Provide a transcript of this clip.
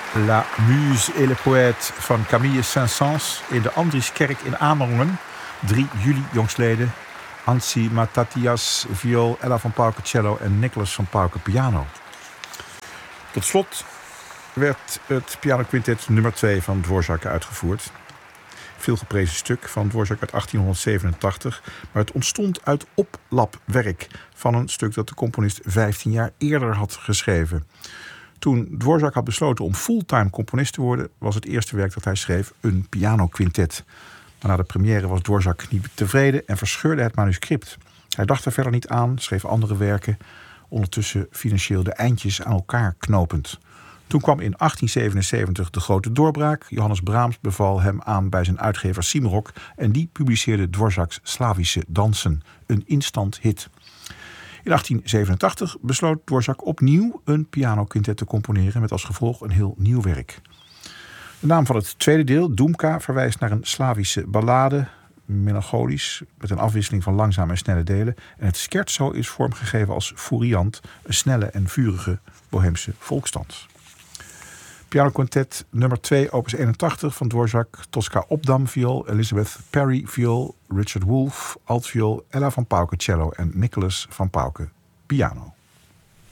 La Muse et le Poète van Camille Saint-Saëns in de Andrieskerk in Amerongen. 3 juli jongstleden. Anssi Matatias viool, Ella van Pauken cello en Nicolas van Pauken piano. Tot slot werd het pianoquintet nummer 2 van Dvorak uitgevoerd. Veel geprezen stuk van Dvorak uit 1887, maar het ontstond uit oplapwerk van een stuk dat de componist 15 jaar eerder had geschreven. Toen Dvorak had besloten om fulltime componist te worden, was het eerste werk dat hij schreef een pianoquintet. Maar na de première was Dvorak niet tevreden en verscheurde het manuscript. Hij dacht er verder niet aan, schreef andere werken, ondertussen financieel de eindjes aan elkaar knopend. Toen kwam in 1877 de grote doorbraak. Johannes Brahms beval hem aan bij zijn uitgever Simrok en die publiceerde Dvoraks Slavische dansen, een instant hit. In 1887 besloot Dvorak opnieuw een pianoquintet te componeren met als gevolg een heel nieuw werk. De naam van het tweede deel, Dumka, verwijst naar een Slavische ballade, melancholisch, met een afwisseling van langzame en snelle delen. En het scherzo is vormgegeven als furiant, een snelle en vurige Boheemse volksdans. Pianoquintet nummer 2, opus 81 van Dvorak, Tosca Obdam viool, Elizabeth Perry viool, Richard Wolff altviool, Ella van Pauken cello en Nicolas van Pauken piano.